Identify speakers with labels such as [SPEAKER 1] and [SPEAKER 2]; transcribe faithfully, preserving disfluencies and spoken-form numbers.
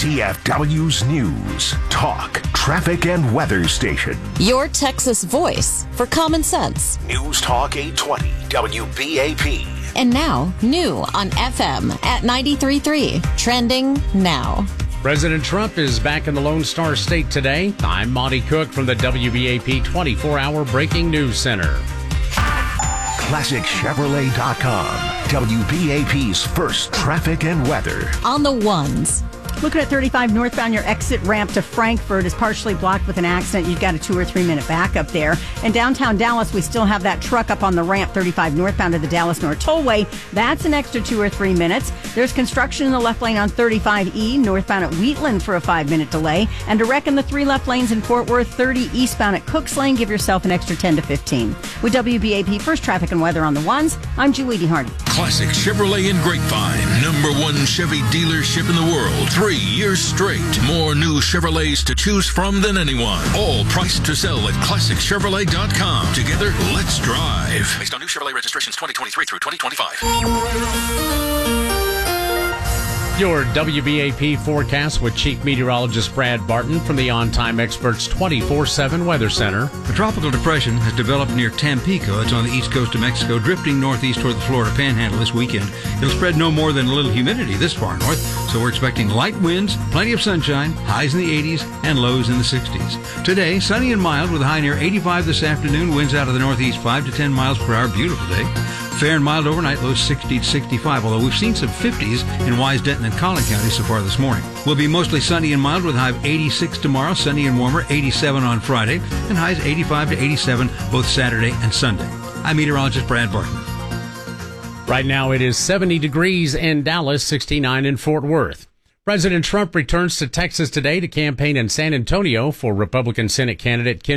[SPEAKER 1] C F W's News, Talk, Traffic, and Weather Station.
[SPEAKER 2] Your Texas voice for common sense.
[SPEAKER 1] News Talk eight twenty W B A P.
[SPEAKER 2] And now, new on F M at ninety-three point three. Trending now.
[SPEAKER 3] President Trump is back in the Lone Star State today. I'm Monty Cook from the W B A P twenty-four hour Breaking News Center.
[SPEAKER 1] Classic Chevrolet dot com, W B A P's first traffic and weather.
[SPEAKER 2] On the ones.
[SPEAKER 4] Looking at thirty-five northbound, your exit ramp to Frankfort is partially blocked with an accident. You've got a two or three minute backup there. In downtown Dallas, we still have that truck up on the ramp, thirty-five northbound to the Dallas North Tollway. That's an extra two or three minutes. There's construction in the left lane on thirty-five E, northbound at Wheatland for a five minute delay. And to wreck in the three left lanes in Fort Worth, thirty eastbound at Cooks Lane, give yourself an extra ten to fifteen. With W B A P First Traffic and Weather on the ones, I'm Julie Hardy.
[SPEAKER 5] Classic Chevrolet in Grapevine, number one Chevy dealership in the world. Three years straight. More new Chevrolets to choose from than anyone. All priced to sell at Classic Chevrolet dot com. Together, let's drive. Based on new Chevrolet registrations twenty twenty-three through twenty twenty-five.
[SPEAKER 3] Your W B A P forecast with Chief Meteorologist Brad Barton from the On Time Experts twenty-four seven Weather Center.
[SPEAKER 6] A tropical depression has developed near Tampico. It's on the east coast of Mexico, drifting northeast toward the Florida Panhandle this weekend. It'll spread no more than a little humidity this far north, so we're expecting light winds, plenty of sunshine, highs in the eighties, and lows in the sixties. Today, sunny and mild with a high near eighty-five this afternoon, winds out of the northeast five to ten miles per hour. Beautiful day. Fair and mild overnight, lows sixty to sixty-five, although we've seen some fifties in Wise, Denton, and Collin counties so far this morning. We'll be mostly sunny and mild with a high of eighty-six tomorrow, sunny and warmer, eighty-seven on Friday, and highs eighty-five to eighty-seven both Saturday and Sunday. I'm meteorologist Brad Barton.
[SPEAKER 3] Right now it is seventy degrees in Dallas, sixty-nine in Fort Worth. President Trump returns to Texas today to campaign in San Antonio for Republican Senate candidate Ken